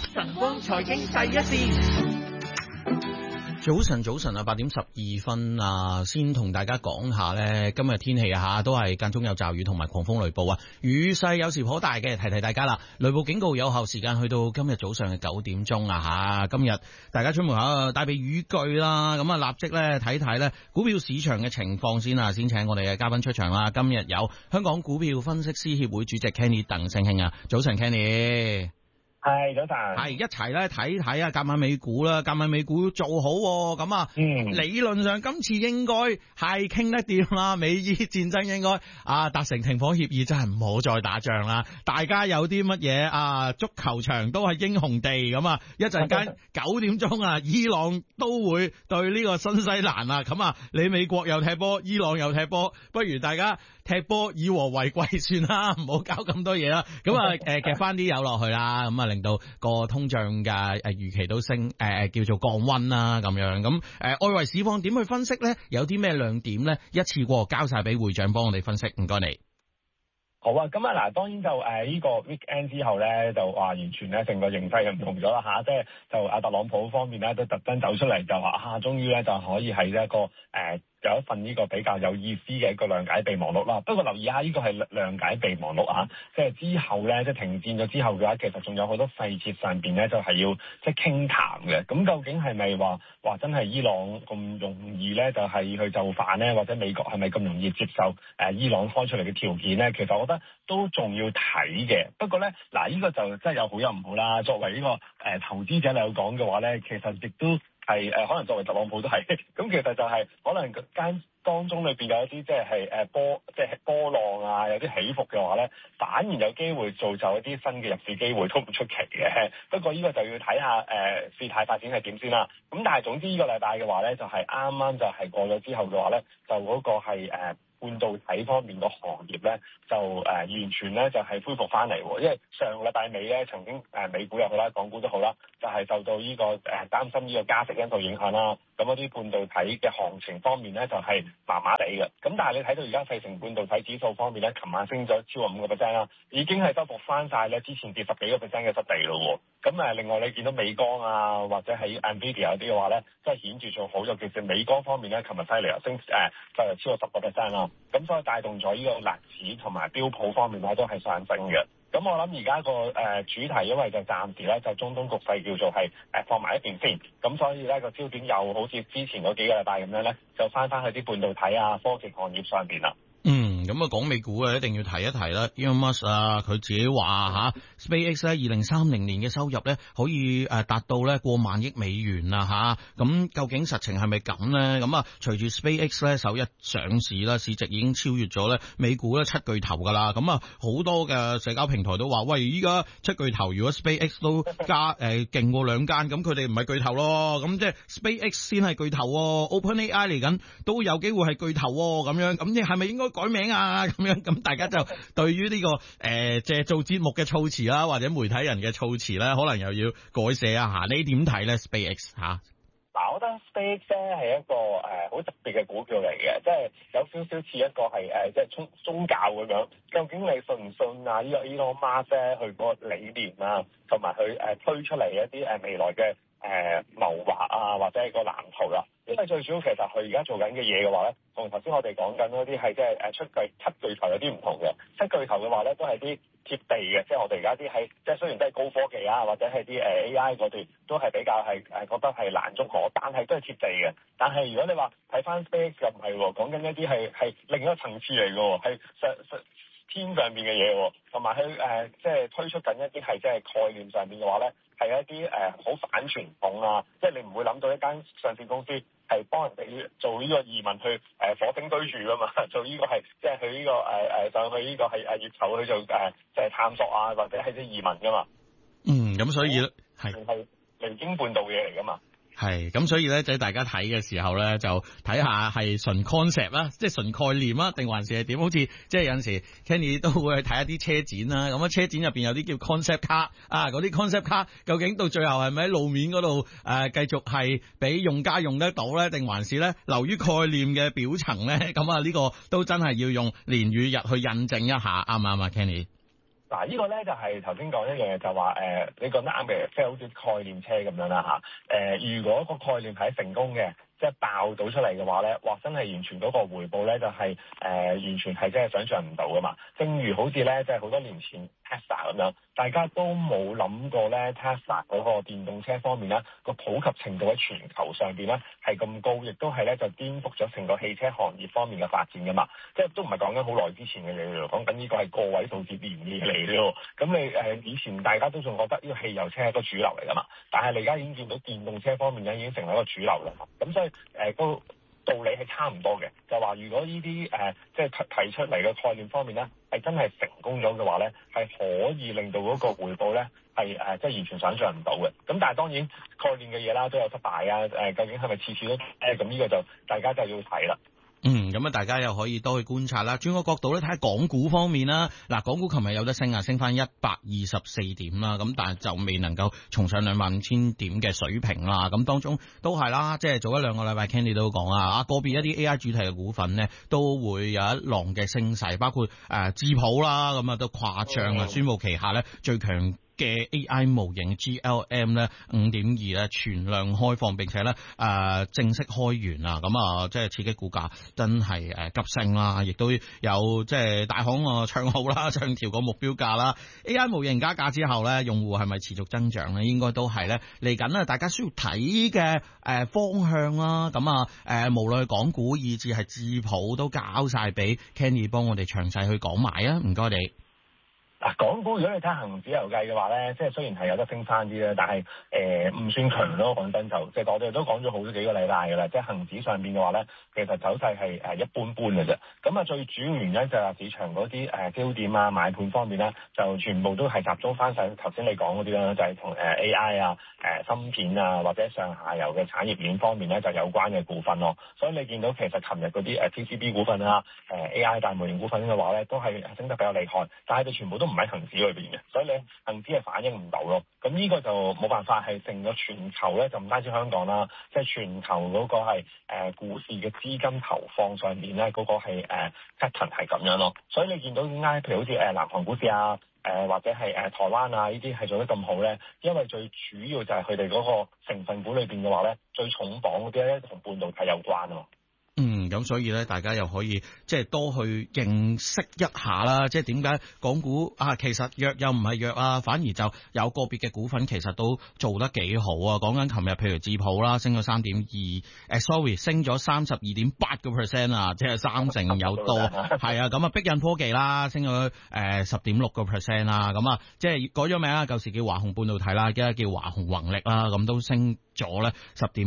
晨光財經第一線。早晨啊，8點12分啊，先同大家講下咧，今日天氣啊都係間中有驟雨同埋狂風雷暴啊，雨勢有時頗大嘅，提大家啦。雷暴警告有效時間去到今日早上嘅9點鐘啊吓，今日大家出門口帶備雨具啦，咁啊立即咧睇睇咧股票市場嘅情況先啊，先請我哋嘅嘉賓出場啦。今日有香港股票分析師協會主席 Kenny 鄧聲興啊，早晨 Kenny。 係早晨， 係一齊咧睇睇啊，夾晚美股啦，夾晚美股做好咁啊，理論上今次應該係傾得掂啦，美伊戰爭應該達成停火協議，真係唔好再打仗啦。大家有啲乜嘢足球場都係英雄地咁啊，一陣間9點鐘啊，伊朗都會對呢個新西蘭啊，咁啊，你美國又踢波，伊朗又踢波，不如大家踢波以和為貴算啦，唔好搞咁多嘢啦。咁啊夾翻啲油落去啦，咁啊令到個通脹嘅預期都升，叫做降溫啦咁樣。咁外圍市況點去分析咧？有啲咩亮點咧？一次過交晒俾會長幫我哋分析，唔該你。 好啊，咁啊嗱，當然就呢個 weekend 之後咧，就話完全咧成個形勢就唔同咗啦吓，即係就阿特朗普方面咧都特登走出嚟就話終於咧就可以係一個有一份呢個比較有意思嘅一個諒解備忘錄啦。不過留意下呢個係諒解備忘錄啊，即係之後咧即係停戰咗之後嘅話，其實仲有好多細節上邊咧就係要即係傾談嘅。咁究竟係咪話真係伊朗咁容易咧就係去就範咧，或者美國係咪咁容易接受伊朗開出嚟嘅條件咧？其實我覺得都仲要睇嘅。不過咧嗱，呢個就真係有好有唔好啦。作為呢個投資者嚟講嘅話咧，其實亦都係可能作為特朗普都係咁，其實就係可能間當中裏邊有一啲即係波浪啊，有啲起伏嘅話咧，反而有機會造就一啲新嘅入市機會都唔出奇嘅。不過呢個就要睇下事態發展係點先啦。咁但係總之呢個禮拜嘅話咧，就係啱啱就係過咗之後嘅話咧，就嗰個係半導體方面個行業咧，就完全咧就係恢復翻嚟喎。因為上個禮拜尾咧，曾經美股又好啦，港股都好啦，就係受到呢個擔心呢個加息因素影響啦。咁嗰啲半導體嘅行情方面咧，就係麻麻地嘅。咁但係你睇到而家費城半導體指數方面咧，琴晚升咗超過5%啦，已經係收復翻晒咧之前跌10幾個%嘅失地咯。咁另外你見到美光啊，或者喺 Nvidia 嗰啲嘅話咧，即係顯著做好咗。其實美光方面咧，琴日犀利啊，升就超過10%啦。咁所以帶動咗呢個納指同埋標普方面咧都係上升嘅。咁我諗而家個主題，因為就暫時咧就中東局勢叫做係放埋一邊先。咁所以咧個焦點又好似之前嗰幾個禮拜咁樣咧，就翻去啲半導體啊、科技行業上邊啦。 咁啊，講美股一定要提一提啦。Elon Musk 佢自己話SpaceX 咧2030年嘅收入咧可以達到咧過萬億美元啦咁究竟實情係咪咁咧？咁啊，隨住 SpaceX 咧首一上市啦，市值已經超越咗咧美股咧7巨頭噶啦。咁啊，好多嘅社交平台都話：喂，依家7巨頭如果 SpaceX 都加勁過2間，咁佢哋唔係巨頭咯。咁即係 SpaceX 先係巨頭，OpenAI 嚟緊都有機會係巨頭咁樣。咁你係咪應該改名啊？咁樣，咁大家就對於呢個即係做節目嘅措辭啦，或者媒體人嘅措辭咧，可能又要改寫啊吓。你點睇咧 SpaceX 吓？ 嗱，我覺得 SpaceX 咧係一個好特別嘅股票嚟嘅，即係有少少似一個係即係宗教咁樣。究竟你信唔信啊？呢個 Elon Musk 咧，佢個理念啊，同埋佢推出嚟一啲未來嘅謀劃啊，或者係個藍圖啦。因為最主要其實佢而家做緊嘅嘢嘅話咧，同頭先我哋講緊嗰啲係即係7巨頭有啲唔同嘅。7巨頭嘅話咧，都係啲貼地嘅，即係我哋而家啲係即係雖然都係高科技啊，或者係啲AI 嗰段都係比較係覺得係難捉摸，但係都係貼地嘅。但係如果你話睇翻 Space 又唔係喎，講緊一啲係另一個層次嚟嘅喎，係天上面嘅嘢喎，同埋佢即係推出緊一啲係即係概念上面嘅話咧，係一啲好反傳統啊，即係你唔會諗到一間上市公司係幫人哋做呢個移民去火星居住噶嘛，做呢個係即係去呢個上去呢個係月球去做即係探索啊，或者係啲移民噶嘛。 咁所以係離經叛道嘢嚟噶嘛。 係咁，所以咧，即係大家睇嘅時候咧，就睇下係純 concept 啦，即係純概念啦，定還是係點？好似即係有陣時 Kenny 都會去睇一啲車展啦。咁車展入邊有啲叫 concept car 啊，嗰啲 concept car 究竟到最後係咪喺路面嗰度繼續係俾用家用得到咧，定還是咧流於概念嘅表層咧？咁啊，呢個都真係要用年與日去印證一下，啱唔啱啊 Kenny？ 嗱，呢個咧就係頭先講一樣嘢，就話你講得啱嘅，即係好似概念車咁樣啦嚇。如果個概念係成功嘅，即係爆到出嚟嘅話咧，哇！真係完全嗰個回報咧就係完全係即係想像唔到噶嘛。正如好似咧，即係好多年前 Tesla 咁樣，大家都冇諗過咧 Tesla 嗰個電動車方面咧個普及程度喺全球上邊咧係咁高，亦都係咧就顛覆咗成個汽車行業方面嘅發展噶嘛。即係都唔係講緊好耐之前嘅嘢嚟，講緊呢個係個位數字年嘅嘢嚟咯。咁你以前大家都仲覺得呢個汽油車係一個主流嚟噶嘛，但係你而家已經見到電動車方面咧已經成為一個主流啦。咁所以個道理係差唔多嘅，就話如果呢啲即係提出嚟嘅概念方面咧係真係成功咗嘅話咧，係可以令到嗰個回報咧係即係完全想像唔到嘅。咁但係當然概念嘅嘢啦都有失敗啊。究竟係咪次次都咁呢個就大家就要睇啦。 咁啊，大家又可以多去觀察啦。轉個角度咧，睇下港股方面啦。嗱，港股琴日有得升啊，升翻124點啦。咁但係就未能夠重上25,000點嘅水平啦。咁當中都係啦，即係早一兩個禮拜 Kenny 都講啦，個別一啲 AI 主題嘅股份呢，都會有一浪嘅升勢，包括智普啦，咁啊都誇張啊，宣布旗下咧最強嘅 AI 模型 GLM 咧5.2咧全量開放，並且咧正式開源啊，咁啊即係刺激股價真係急升啦，亦都有即係大行唱好啦，上調個目標價啦。AI 模型加價之後咧，用戶係咪持續增長咧？應該都係咧嚟緊啊！大家需要睇嘅方向啦。咁無論係港股以至係智普都交晒俾 Kenny 幫我哋詳細去講埋啊！唔該你。 嗱，港股如果你睇恒指嚟計嘅話咧，即係雖然係有得升翻啲啦，但係唔算強咯。講真就即係我哋都講咗好幾個禮拜嘅啦，即係恒指上邊嘅話咧，其實走勢係一般般嘅啫。咁啊，最主要原因就係市場嗰啲焦點啊、買盤方面咧，就全部都係集中翻上頭先你講嗰啲啦，就係同AI 啊、芯片啊或者上下游嘅產業鏈方面咧就有關嘅股份咯。所以你見到其實琴日嗰啲PCB 股份啊、AI 大模型股份嘅話咧，都係升得比較厲害，但係佢全部都唔喺恒指裏邊嘅，所以你恒指係反映唔到咯。咁呢個就冇辦法，係成個全球咧，就唔單止香港啦，即係全球嗰個係股市嘅資金投放上面咧，嗰個係pattern 係咁樣咯。所以你見到點解譬如好似南韓股市啊，或者係台灣啊呢啲係做得咁好咧？因為最主要就係佢哋嗰個成分股裏邊嘅話咧，最重磅嗰啲咧同半導體有關咯。 咁所以咧，大家又可以即係多去認識一下啦。即係點解港股其實弱又唔係弱啊，反而就有個別嘅股份其實都做得幾好啊。講緊琴日譬如智普啦，升咗升咗32.8% 啊，即係3成有多。係啊，咁啊，碧印科技啦，升咗10.6% 啦。咁啊，即係改咗名啦，舊時叫華虹半導體啦，而家叫華虹宏力啦，咁都升咗咧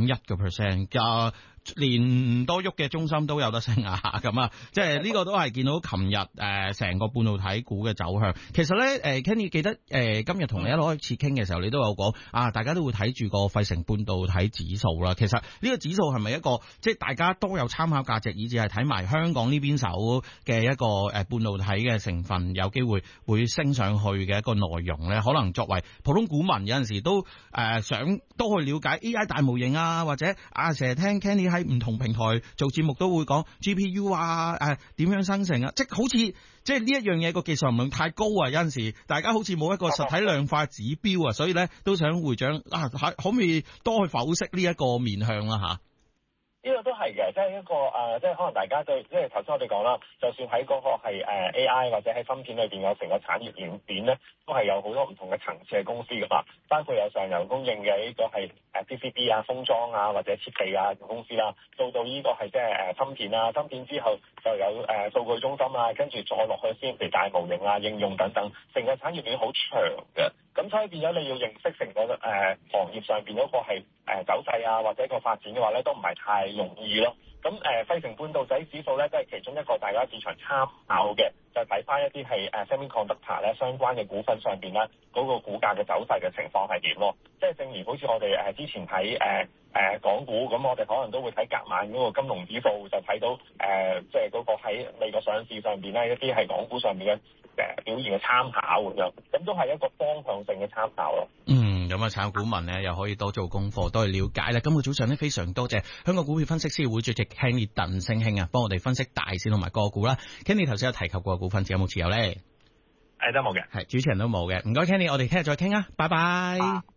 10.1%。連多喐嘅中心都有得升啊！咁啊，即係呢個都係見到琴日成個半導體股嘅走向。其實咧Kenny 記得今日同你一開始傾嘅時候，你都有講大家都會睇住個費城半導體指數啦。其實呢個指數係咪一個即係大家都有參考價值，以至係睇埋香港呢邊手嘅一個半導體嘅成分有機會升上去嘅一個內容咧？可能作為普通股民有陣時都想多去了解 AI 大模型啊，或者成日聽 Kenny喺唔同平台做節目都會講 GPU 點樣生成啊，即係好似即係呢一樣嘢個技術含量太高啊，有陣時大家好似冇一個實體量化指標啊，所以咧都想會長可唔可以多去剖析呢一個面向啦吓？ 呢個都係嘅，即係一個即係可能大家對，即係頭先我哋講啦，就算喺嗰個係AI 或者喺芯片裏邊有成個產業鏈咧，都係有好多唔同嘅層次嘅公司噶嘛，包括有上游供應嘅呢個係PCB 啊、封裝啊或者設備啊公司啦，到呢個係即係芯片啊，芯片之後就有數據中心啊，跟住再落去先譬如大模型啊、應用等等，成個產業鏈好長嘅。咁所以變咗你要認識成個行業上邊嗰個係走勢啊，或者個發展嘅話咧，都唔係太容易咯。咁費城半導體指數咧，都係其中一個大家市場參考嘅，就睇翻一啲係semiconductor 咧相關嘅股份上邊咧，嗰個股價嘅走勢嘅情況係點咯。即係正如好似我哋之前睇港股，咁我哋可能都會睇隔晚嗰個金融指數，就睇到即係嗰個喺美國上市上邊咧一啲係港股上面嘅表現嘅參考咁樣，咁都係一個方向性嘅參考咯。 咁炒股民咧又可以多做功課，多去了解啦。今個早上咧非常多謝香港股票分析師會主席 Kenny 鄧聲興幫我哋分析大市同埋個股啦。Kenny 頭先有提及過股份，有冇持有咧？ 都冇嘅， 係主持人都冇嘅。唔該 Kenny，我哋聽日再傾啊，拜拜。